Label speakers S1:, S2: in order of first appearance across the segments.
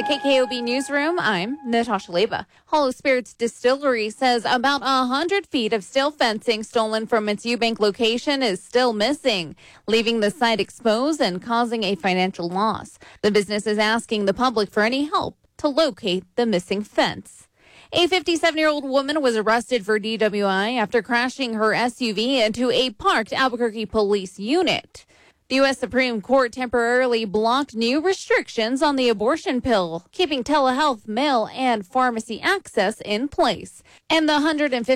S1: KKOB Newsroom, I'm Natasha Leba. Hollow Spirits Distillery says about 100 feet of steel fencing stolen from its Eubank location is still missing, leaving the site exposed and causing a financial loss. The business is asking the public for any help to locate the missing fence. A 57-year-old woman was arrested for DWI after crashing her SUV into a parked Albuquerque police unit. The U.S. Supreme Court temporarily blocked new restrictions on the abortion pill, keeping telehealth, mail, and pharmacy access in place. And the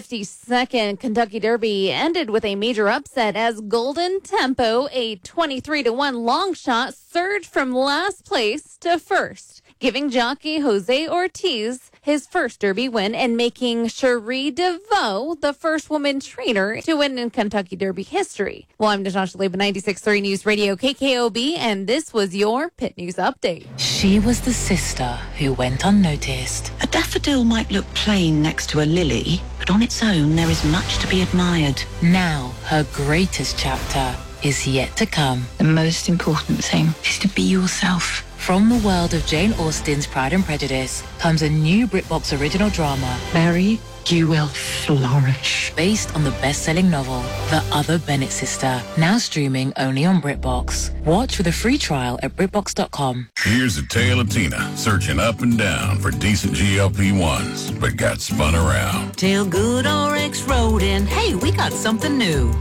S1: 152nd Kentucky Derby ended with a major upset as Golden Tempo, a 23-1 long shot, surged from last place to first, giving jockey Jose Ortiz his first Derby win and making Cherie DeVoe the first woman trainer to win in Kentucky Derby history. Well, I'm Natasha Leba, 96.3 News Radio KKOB, and this was your Pit News Update.
S2: She was the sister who went unnoticed.
S3: A daffodil might look plain next to a lily, but on its own there is much to be admired.
S2: Now, her greatest chapter is yet to come.
S3: The most important thing is to be yourself.
S2: From the world of Jane Austen's Pride and Prejudice comes a new BritBox original drama.
S3: Mary, you will flourish.
S2: Based on the best-selling novel, The Other Bennett Sister, now streaming only on BritBox. Watch with a free trial at BritBox.com.
S4: Here's a tale of Tina searching up and down for decent GLP-1s, but got spun around.
S5: Tell Good RX wrote in, hey, we got something new.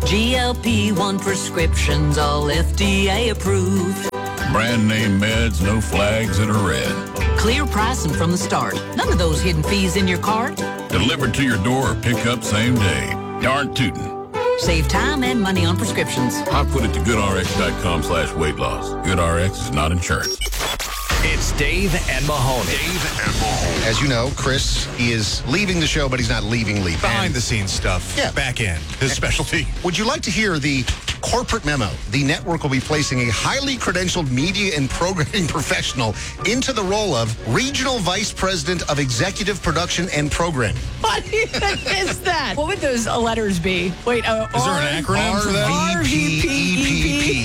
S5: GLP-1 prescriptions, all FDA approved.
S4: Brand name meds, no flags that are red.
S5: Clear pricing from the start. None of those hidden fees in your cart.
S4: Delivered to your door or pick up same day. Darn tootin'.
S5: Save time and money on prescriptions.
S4: I put it to goodrx.com/weight loss. GoodRx is not insurance.
S6: It's Dave and Mahoney.
S7: As you know, Chris, he is leaving the show, but he's not leaving.
S8: Behind the scenes stuff.
S7: Yeah.
S8: Back end. His specialty.
S7: Would you like to hear the corporate memo? The network will be placing a highly credentialed media and programming professional into the role of Regional Vice President of Executive Production and Programming.
S9: What even is that? What would those letters be? Wait,
S8: Is there an acronym for that?
S7: RVPEPP.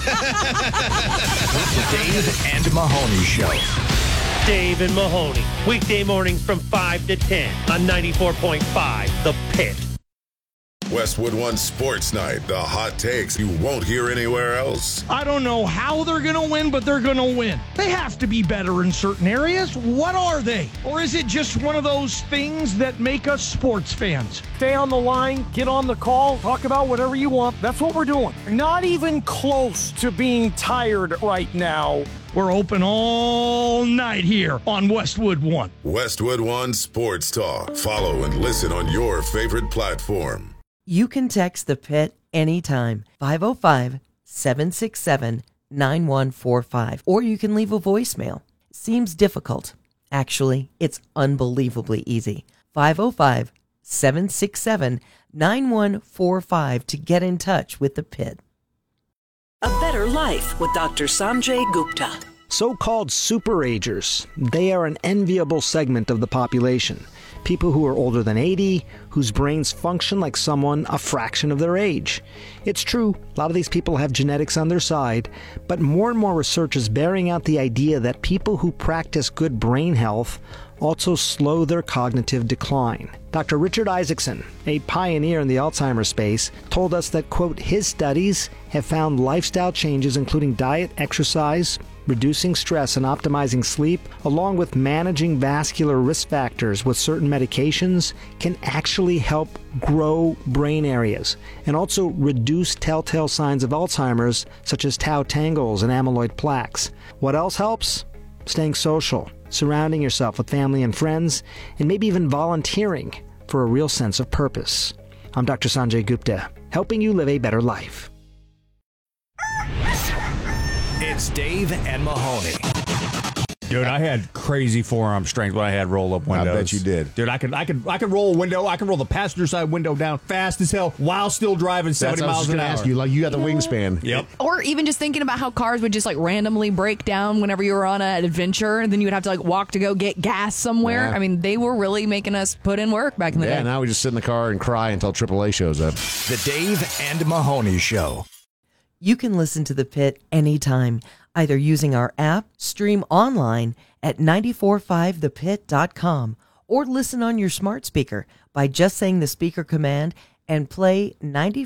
S6: The Dave and Mahoney Show.
S10: Dave and Mahoney, weekday mornings from 5 to 10 on 94.5 The Pit.
S11: Westwood One Sports Night, the hot takes you won't hear anywhere else.
S12: I don't know how they're going to win, but they're going to win. They have to be better in certain areas. What are they? Or is it just one of those things that make us sports fans? Stay on the line, get on the call, talk about whatever you want. That's what we're doing. Not even close to being tired right now. We're open all night here on Westwood One.
S11: Westwood One Sports Talk. Follow and listen on your favorite platform.
S13: You can text the Pit anytime, 505-767-9145, or you can leave a voicemail. Seems difficult. Actually, it's unbelievably easy. 505-767-9145 to get in touch with the Pit.
S14: A Better Life with Dr. Sanjay Gupta.
S15: So-called superagers. They are an enviable segment of the population. People who are older than 80, whose brains function like someone a fraction of their age. It's true, a lot of these people have genetics on their side, but more and more research is bearing out the idea that people who practice good brain health also slow their cognitive decline. Dr. Richard Isaacson, a pioneer in the Alzheimer's space, told us that, quote, his studies have found lifestyle changes including diet, exercise, reducing stress and optimizing sleep, along with managing vascular risk factors with certain medications, can actually help grow brain areas and also reduce telltale signs of Alzheimer's, such as tau tangles and amyloid plaques. What else helps? Staying social, surrounding yourself with family and friends, and maybe even volunteering for a real sense of purpose. I'm Dr. Sanjay Gupta, helping you live a better life.
S6: It's Dave and Mahoney.
S16: Dude, I had crazy forearm strength when I had roll-up windows.
S17: I bet you did.
S16: Dude, I could roll a window. I could roll the passenger side window down fast as hell while still driving 70 miles an hour.
S17: Ask you, like, you got the wingspan.
S16: Yep.
S9: Or even just thinking about how cars would just like randomly break down whenever you were on an adventure, and then you would have to like walk to go get gas somewhere.
S17: Yeah.
S9: I mean, they were really making us put in work back in the day.
S17: Yeah, now we just sit in the car and cry until AAA shows up.
S6: The Dave and Mahoney Show.
S13: You can listen to The Pit anytime either using our app, stream online at 945thepit.com, or listen on your smart speaker by just saying the speaker command and play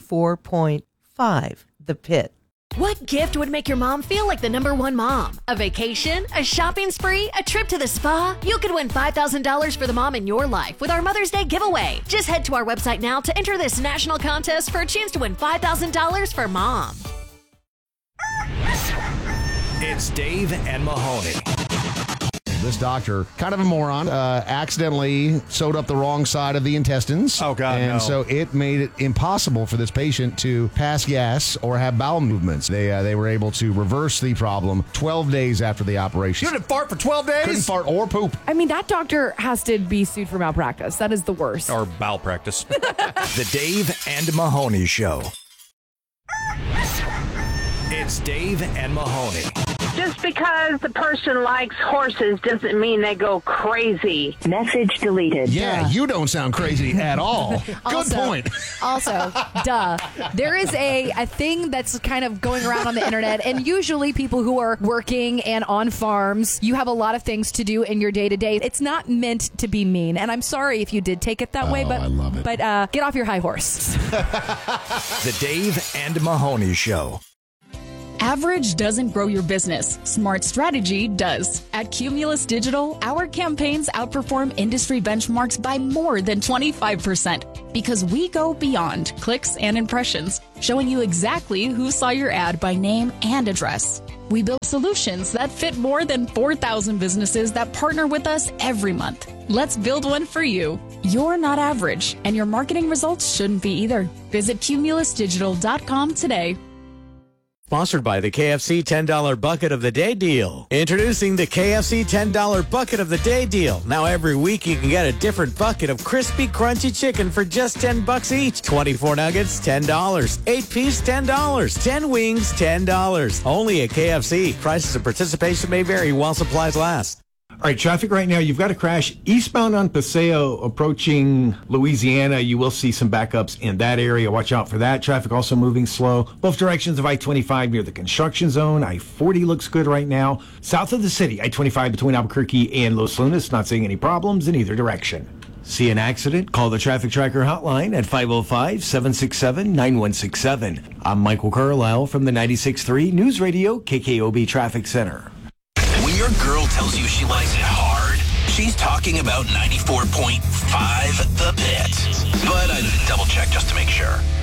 S13: 94.5 The Pit.
S18: What gift would make your mom feel like the #1 mom? A vacation? A shopping spree? A trip to the spa? You could win $5,000 for the mom in your life with our Mother's Day giveaway. Just head to our website now to enter this national contest for a chance to win $5,000 for mom.
S6: It's Dave and Mahoney.
S17: This doctor, kind of a moron, accidentally sewed up the wrong side of the intestines.
S8: Oh, God,
S17: And
S8: no.
S17: so it made it impossible for this patient to pass gas or have bowel movements. They were able to reverse the problem 12 days after the operation.
S8: You didn't fart for 12 days?
S17: Couldn't fart or poop.
S9: I mean, that doctor has to be sued for malpractice. That is the worst.
S8: Or bowel practice.
S6: The Dave and Mahoney Show. It's Dave and Mahoney.
S19: Just because the person likes horses doesn't mean they go crazy. Message deleted.
S17: Yeah, you don't sound crazy at all. Good point.
S9: Also, duh. There is a thing that's kind of going around on the internet, and usually people who are working and on farms, you have a lot of things to do in your day-to-day. It's not meant to be mean, and I'm sorry if you did take it that way, but I love it. But get off your high horse.
S6: The Dave and Mahoney Show.
S20: Average doesn't grow your business. Smart strategy does. At Cumulus Digital, our campaigns outperform industry benchmarks by more than 25% because we go beyond clicks and impressions, showing you exactly who saw your ad by name and address. We build solutions that fit more than 4,000 businesses that partner with us every month. Let's build one for you. You're not average, and your marketing results shouldn't be either. Visit cumulusdigital.com today.
S21: Sponsored by the KFC $10 Bucket of the Day Deal. Introducing the KFC $10 Bucket of the Day Deal. Now every week you can get a different bucket of crispy, crunchy chicken for just $10 each. 24 nuggets, $10. 8-piece, $10. 10 wings, $10. Only at KFC. Prices and participation may vary while supplies last.
S22: All right, traffic right now, you've got a crash eastbound on Paseo approaching Louisiana. You will see some backups in that area. Watch out for that. Traffic also moving slow. Both directions of I-25 near the construction zone. I-40 looks good right now. South of the city, I-25 between Albuquerque and Los Lunas. Not seeing any problems in either direction. See an accident? Call the Traffic Tracker hotline at 505-767-9167. I'm Michael Carlisle from the 96.3 News Radio KKOB Traffic Center.
S23: When your girl tells you she likes it hard, she's talking about 94.5 The Pit. But I double check just to make sure.